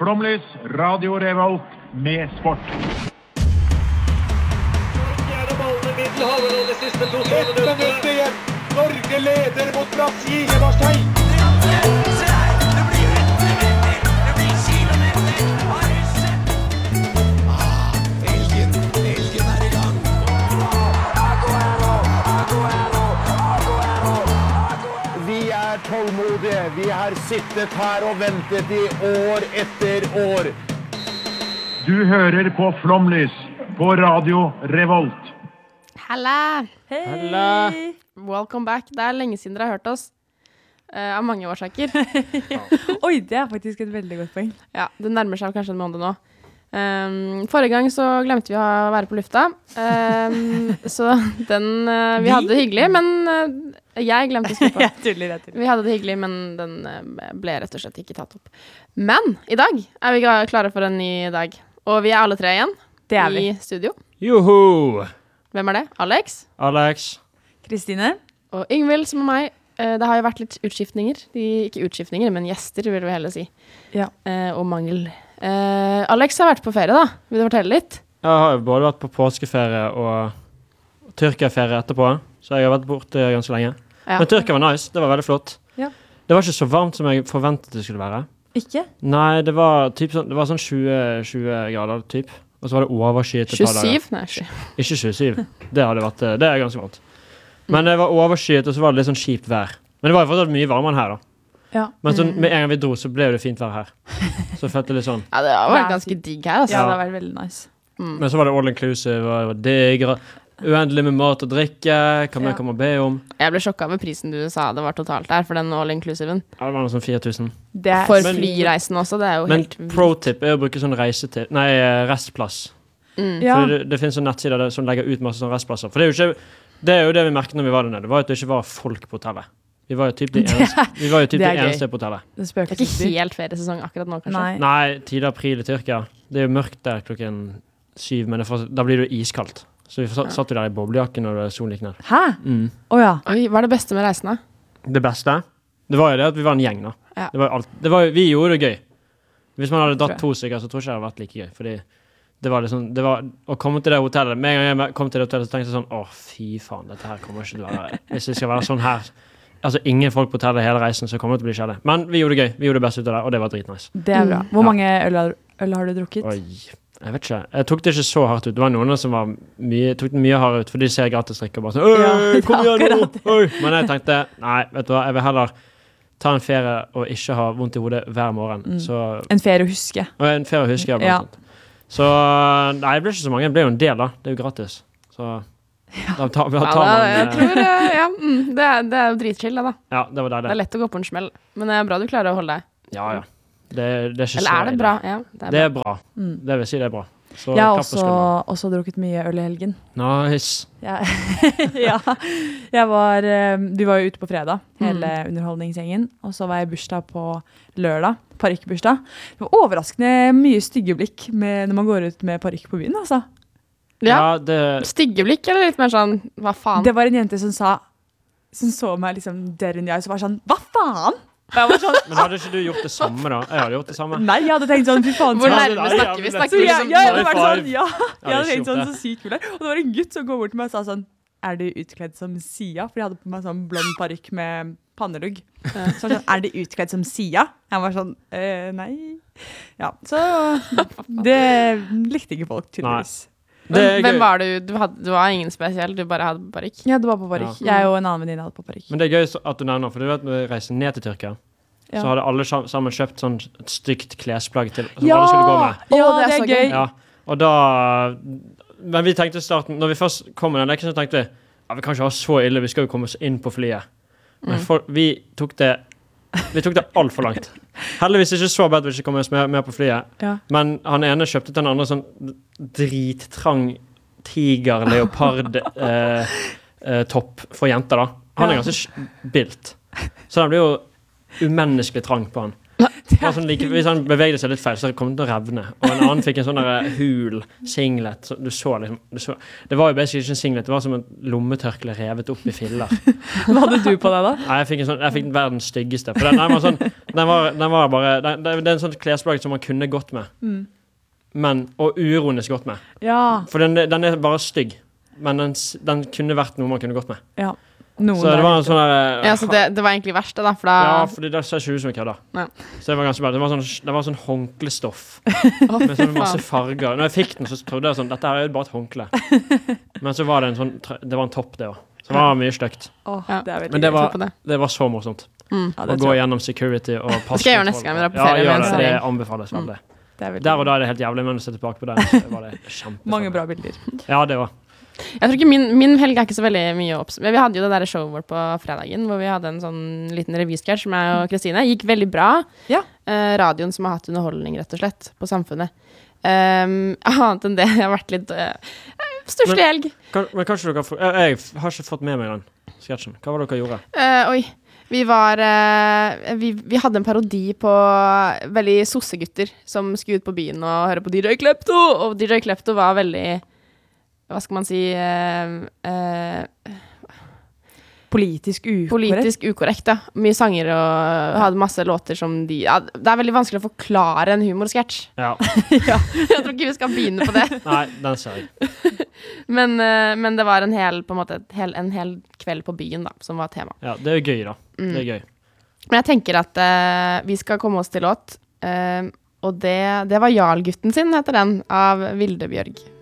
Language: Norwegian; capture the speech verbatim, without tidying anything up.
Flomlys, Radio Revolt med sport. Fjerde ballen i middelhavet og det siste to minutter igjen. Norge leder mot Brasil. Det var stein. Det blir hundremeter. Det blir kilometer. Har du sett? Ah, elgen. Elgen er i gang. Aguero, Aguero, Aguero, Aguero. Vi er tålmodige. Vi har sittet her og ventet i år etter år. Du hører på Flomlys på Radio Revolt. Halla! Hei! Halla! Welcome back. Det er lenge siden dere har hørt oss. Uh, av mange årsaker. Oi, det er faktisk et veldig godt poeng. Ja, det nærmer seg kanskje en måned nå. Um, forrige gang så glemte vi å være på lufta. Um, så den uh, Vi hadde det hyggelig, men uh, jeg glemte å skru på. Jeg tuller, jeg tuller. Vi hadde det hyggelig, men den uh, ble rett og slett ikke tatt opp. Men i dag er vi klare for en ny dag. Og vi er alle tre igjen Det er vi. i studio. Joho! Hvem er det? Alex? Alex. Kristine? Og Yngvild, som er meg. Uh, det har jo vært litt utskiftninger. De, ikke utskiftninger, men gjester, vil vi heller si. Ja. Uh, og mangel. Uh, Alex har vært på ferie, da. Vil du fortelle litt? Jeg har jo både vært på påskeferie og Tyrkia-ferie etterpå, så jeg har vært borte ganske lenge. Ja. Men Tyrkia var nice, det var veldig flott. Ja. Det var ikke så varmt som jeg forventet det skulle være. Ikke? Nei, det var, typ sånn, det var sånn tjue, tjue grader, typ. Og så var det overskyet et par dager. tjuesyv? Nei, ikke. Ikke tjuesyv. Det hadde vært, det er ganske varmt. Men det var overskyet, og så var det litt sånn kjipt vær. Men det var jo fortsatt mye varmere enn her, da. Ja. Men sånn, med en gang vi dro, så ble det fint vær her. Så jeg følte litt sånn. Ja, det har Det vært er ganske fint. digg her, altså. Ja, det har vært veldig nice. Mm. Men så var det all inclusive, og det var digg, og uendelig med mat og drikke, hva mer Ja. kan man be om? Jeg ble sjokket over prisen du sa det var totalt der, for den all-inclusiven. Ja, det var noe sånn fire tusen. Det er For Men- flyreisen også, det er jo Men helt vilt. pro-tip er å bruke sånn reisetid, nei, restplass. Mm. Ja. For det, det finnes sånne nettsider der, som legger ut masse sånne restplasser. For det er jo ikke, det er jo det vi merket når vi var der nede, det var at det ikke var folk på hotellet. Vi var jo typ de Det er- eneste, vi var jo typ det de er gøy. eneste på hotellet. Det Det spøker er ikke helt feriesesong akkurat nå, kanskje. Nei. Nei, tidlig april i Tyrkia. Det er jo mørkt der klokken syv, men det får, da blir det jo iskaldt. Så vi satt, satt jo der i boblejakken når solen gikk ned. Hæ? Mm. Åja. Oi, hva er det beste med reisen da? Det beste, det var jo det at vi var en gjeng da. Ja. Det var jo alt, det var, jo- vi gjorde det gøy. Hvis man hadde Tror dratt jeg. to stykker, så tror jeg ikke det hadde vært like gøy. Fordi det var liksom, det var å komme til det hotellet. Med en gang jeg kom til det hotellet, så tenkte jeg sånn, åh, fy faen, dette her kommer ikke til å være, hvis det skal være sånn her. Altså, ingen folk på hotellet hele reisen, så kommer det til å bli kjedelig. Men vi gjorde det gøy, vi gjorde det beste ut av det, og det var dritnice. Det er bra. Mm. Hvor Ja. mange øl har, øl har du drukket? Oi, jeg vet ikke. Jeg tok det ikke så hardt ut. Det var noen som var mye, tok det mye hardere ut, for de ser gratis drikke og bare sånn, Ja, «Øy, det er kom igjen nå!» akkurat det. Oi. Men jeg tenkte, nei, vet du hva, jeg vil heller ta en ferie og ikke ha vondt i hodet hver morgen. Mm. Så, En ferie å huske. og en ferie husker jeg blant Ja. annet. Så, nei, det ble ikke så mange. Det ble jo en del da. Det er jo gratis. Så, da tar, da Ja, tar man, da, jeg eh, tror, eh, ja, mm, det, er, det er jo dritchill, det da. ja, det var Det er deilig. lett å gå på en smell, men det er bra du klarer å holde deg. Ja, ja. Det, det er ikke Eller så er det ille. bra? Ja, det er Det bra. er bra. Mm. Det vil si det er bra. Så, Jeg har klapp på også, skulderen. også drukket mye øl i helgen. Nice. Jeg, ja, jeg var, eh, vi var jo ute på fredag, hele Mm. underholdningsgjengen, og så var jeg i bursdag på lørdag, parykkbursdag. Det var overraskende mye stygge blikk med, når man går ut med parykk på byen, altså. Ja, Ja, det, stygge blikk, eller litt mer sånn, hva faen? Det var en jente som sa, som så meg liksom der enn jeg, så var sånn, hva faen? Og jeg var sånn, men hadde ikke du gjort det samme da? Jeg hadde gjort det samme. nei, jeg hadde tenkt sånn, fy faen. Hvor så- nærme nei, snakker ja, vi? men- Snakker Så vi jeg, liksom jeg, hadde high vært sånn, five. ja, Jeg jeg hadde hadde tenkt ikke sånn gjort så sykt kul der. Og det var en gutt som kom bort til meg og sa sånn, er du utkledd som Sia? For jeg hadde på meg sånn blond parykk med pannelugg. Så sånn, er du utkledd som Sia? Jeg var sånn, eh, nei. Ja, så det likte ikke folk tydeligvis. Det er Hvem gøy. var du? Du, hadde, du var ingen spesiell, du bare hadde parykk. Ja, det var på parykk. Ja. Jeg og en annen venninne hadde på parykk. Men det er gøy så- at du nevner, for du vet når vi reiser ned til Tyrkia, Ja. så hadde alle sam- sammen kjøpt sånn et stygt klesplagg til, som Ja! alle skulle gå med. Ja, Å, det det er er så gøy. Ja, og da, men vi tenkte i starten, når vi først kom med den leken, så tenkte vi, ja, vi kan ikke ha så ille, vi skal jo komme oss inn på flyet. Men Mm. for, vi tok det, vi tok det alt for langt. Heldigvis ikke så bad vi ikke kom oss med, med på flyet. Ja. Men han ene kjøpte til den andre sånn drittrang tiger, leopard, eh, eh, topp for jenter da. Han er Ja. ganske sk- bilt. Så den blir jo umenneskelig trang på han. Det var sånn like, hvis han bevegde seg litt feil, så kom det til å revne. Og en annen fikk en sånn der hul singlet. Så du så liksom, du så, det var jo basically ikke en singlet, det var som en lommetørkle revet opp i filler. Hva hadde du på deg da? Nei, jeg fikk en sånn, jeg fikk den verdens styggeste. For den, den var sånn, den var, den var bare, den, det er en sånn klesplagg som man kunne gått med. Mm. Men, og uironisk gått med. Ja. For den, den er bare stygg. Men den, den kunne vært noe man kunne gått med. Ja. Noen så det var en sånn der, Ja, så det, det var egentlig verste, da, for da ja, fordi det ser ikke ut som jeg kødder. Ja. Så det var ganske bra. Det var sånn, det var sånn håndklestoff. Å, Med sånn masse faen. farger. Når jeg fikk den, så trodde jeg sånn, dette her er jo bare et håndkle. Men så var det en sånn, det var en topp det også. Så det var mye stygt. Åh, Ja. det er veldig Men det Jeg var, tror på det. det var så morsomt. Mm. ja, Å det gå tror jeg. gjennom security og passkontroll. skal jeg gjøre neste gang vi drar på Ja, ferie med gjør en det. Det serie. anbefales veldig. Det er veldig Der og da er det helt jævlig, men å se tilbake på den, så var det kjempe. mange bra bilder. Ja, det var. Jeg tror ikke min, min helg er ikke så veldig mye opps... Men vi hadde jo det der showet vårt på fredagen, hvor vi hadde en sånn liten revysketsj med meg og Kristine. Gikk veldig bra. Ja. Eh, radioen som har hatt underholdning, rett og slett, på Samfunnet. Um, annet enn det, jeg har vært litt uh, stusslig helg. Kan, men kanskje dere får, jeg, jeg har ikke fått med meg den sketsjen. Hva var det dere gjorde? Eh, oi. Vi var eh, vi, vi hadde en parodi på veldig sossegutter som skulle ut på byen og høre på D J Klepto, og D J Klepto var veldig, hva skal man si, eh, eh, Politisk ukorrekt. politisk ukorrekt, ja. Mye sanger og hadde masse låter som de... Ja, det er veldig vanskelig å forklare en humorsketsj. Ja. Ja, jeg tror ikke vi skal begynne på det. Nei, den ser jeg. Men, eh, men det var en hel, på en måte, et hel, en hel kveld på byen da, som var tema. Ja, det er jo gøy da. Det er gøy. Men jeg tenker at eh, vi skal komme oss til låt, eh, og det, det var Jarl-gutten sin, heter den, av Vilde Bjørg.